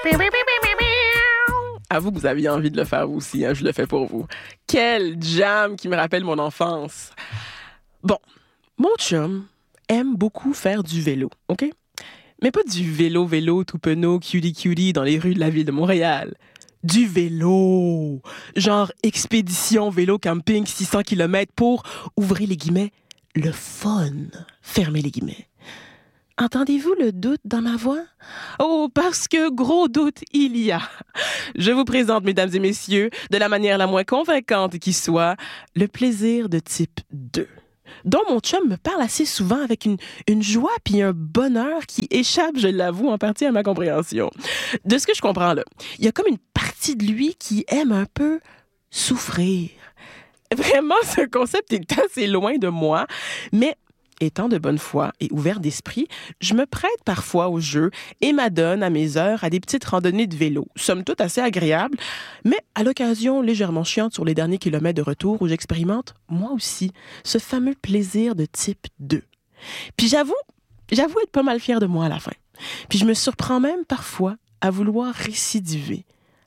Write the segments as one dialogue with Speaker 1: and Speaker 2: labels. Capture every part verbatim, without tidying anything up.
Speaker 1: Avoue que vous aviez envie de le faire vous aussi, hein, je le fais pour vous. Quel jam qui me rappelle mon enfance. Bon, mon chum aime beaucoup faire du vélo, OK? Mais pas du vélo-vélo tout penaud, cutie-cutie dans les rues de la ville de Montréal. Du vélo! Genre expédition vélo camping six cents kilomètres pour, ouvrez les guillemets, le fun. Fermez les guillemets. Entendez-vous le doute dans ma voix? Oh, parce que gros doute il y a. Je vous présente, mesdames et messieurs, de la manière la moins convaincante qui soit, le plaisir de type deux, dont mon chum me parle assez souvent avec une, une joie puis un bonheur qui échappe, je l'avoue, en partie à ma compréhension. De ce que je comprends là, il y a comme une partie de lui qui aime un peu souffrir. Vraiment, ce concept est assez loin de moi, mais étant de bonne foi et ouvert d'esprit, je me prête parfois au jeu et m'adonne à mes heures à des petites randonnées de vélo, somme toute assez agréables, mais à l'occasion légèrement chiante sur les derniers kilomètres de retour où j'expérimente, moi aussi, ce fameux plaisir de type deux. Puis j'avoue, j'avoue être pas mal fière de moi à la fin. Puis je me surprends même parfois à vouloir récidiver.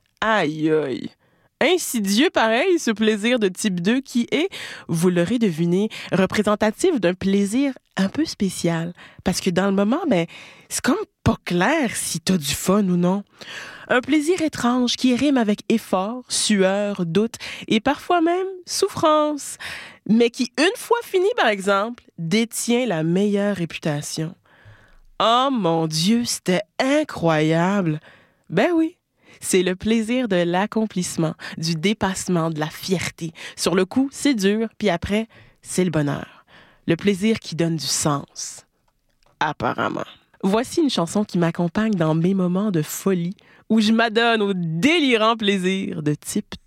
Speaker 1: Aïe aïe! Insidieux pareil, ce plaisir de type deux qui est, vous l'aurez deviné, représentatif d'un plaisir un peu spécial. Parce que dans le moment, ben, c'est comme pas clair si t'as du fun ou non. Un plaisir étrange qui rime avec effort, sueur, doute et parfois même souffrance. Mais qui, une fois fini par exemple, détient la meilleure réputation. Oh mon Dieu, c'était incroyable! Ben oui. C'est le plaisir de l'accomplissement, du dépassement, de la fierté. Sur le coup, c'est dur, puis après, c'est le bonheur. Le plaisir qui donne du sens. Apparemment. Voici une chanson qui m'accompagne dans mes moments de folie, où je m'adonne au délirant plaisir de type